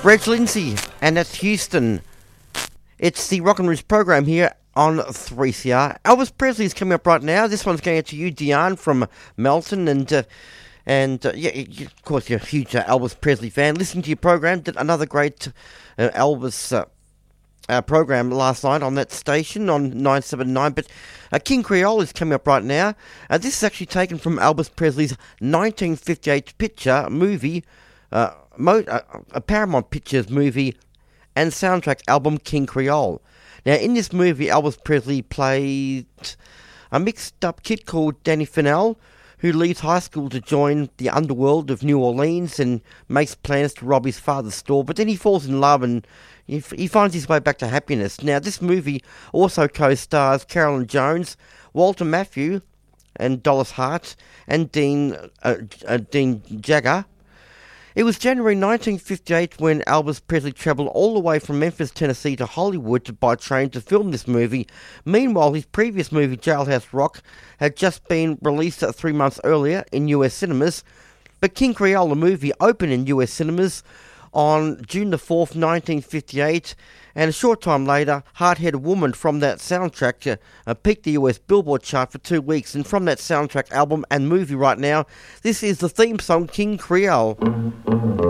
Reg Lindsay, and that's Houston. It's the Rock and Roots program here on 3CR. Elvis Presley's coming up right now. This one's going out to you, Diane, from Melton, and of course, you're a huge Elvis Presley fan. Listen to your program. Did another great Elvis program last night on that station on 979. But King Creole is coming up right now. This is actually taken from Elvis Presley's 1958 picture movie, a Paramount Pictures movie and soundtrack album, King Creole. Now, in this movie, Elvis Presley played a mixed-up kid called Danny Fennell, who leaves high school to join the underworld of New Orleans and makes plans to rob his father's store, but then he falls in love and he finds his way back to happiness. Now, this movie also co-stars Carolyn Jones, Walter Matthau, and Dolores Hart, and Dean Jagger. It was January 1958 when Elvis Presley travelled all the way from Memphis, Tennessee to Hollywood by train to film this movie. Meanwhile, his previous movie, Jailhouse Rock, had just been released 3 months earlier in US cinemas. But King Creole, the movie, opened in US cinemas on June the 4th, 1958, and a short time later, Hard-Headed Woman from that soundtrack peaked the US Billboard chart for 2 weeks, and from that soundtrack album and movie right now, this is the theme song, King Creole.